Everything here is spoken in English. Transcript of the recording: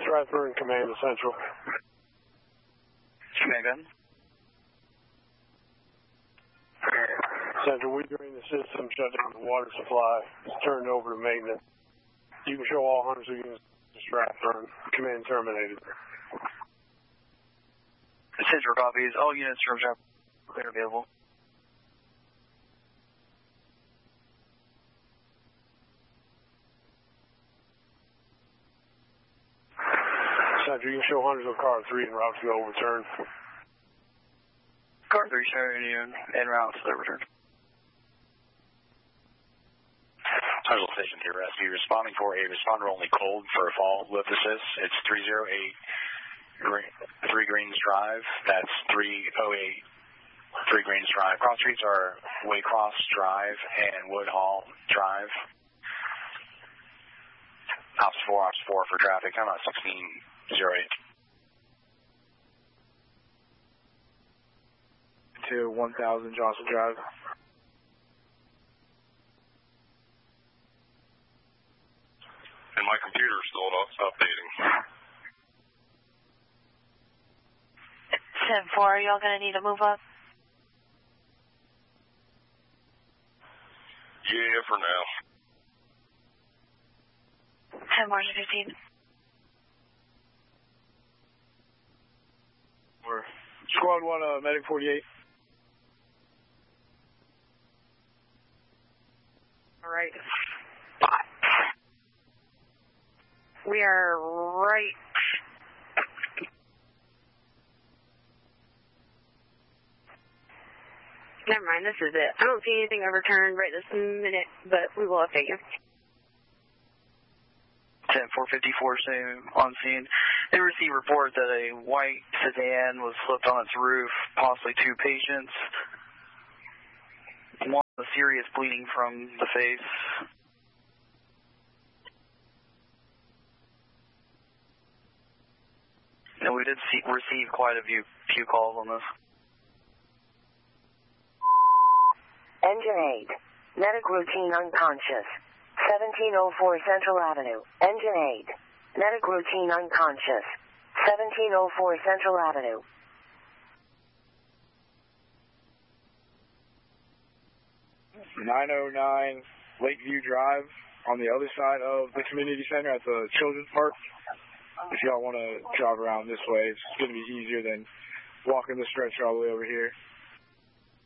Stratford and Command to Central. Command. Central, we drain the system, shut down the water supply. It's turned over to maintenance. You can show all hunters units to Stratford. Command terminated. Central copies. All units from Stratford are available. Central, you can show hunters on car 3 en route to the overturn. Car 3 showing you en route to the overturn. Central Station here, rescue responding for a responder only cold for a fall lift assist. It's 308 3 Greens Drive. That's 308 3 Greens Drive. Cross streets are Waycross Drive and Woodhall Drive. Ops 4 for traffic. I'm at 1608. To 1000 Johnson Drive. And my computer's still updating. 10-4, are y'all going to need to move up? Yeah, for now. 10 March 15. Squad 1, Medic 48. All right. We are right. Never mind, this is it. I don't see anything overturned right this minute, but we will update you. 10-454 on scene. They received report that a white sedan was flipped on its roof, possibly 2 patients. One with serious bleeding from the face. And we did receive quite a few calls on this. Engine 8. Medic routine unconscious. 1704 Central Avenue. Engine 8. Medic routine unconscious. 1704 Central Avenue. .909 Lakeview Drive on the other side of the community center at the Children's Park. If y'all want to drive around this way, it's going to be easier than walking the stretch all the way over here.